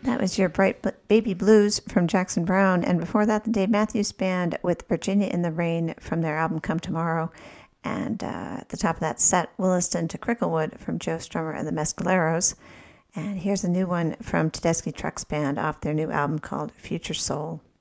That was your Bright Baby Blues from Jackson Browne. And before that, the Dave Matthews Band with Virginia in the Rain from their album Come Tomorrow. And at the top of that set, Williston to Cricklewood from Joe Strummer and the Mescaleros. And here's a new one from Tedeschi Trucks Band off their new album called Future Soul.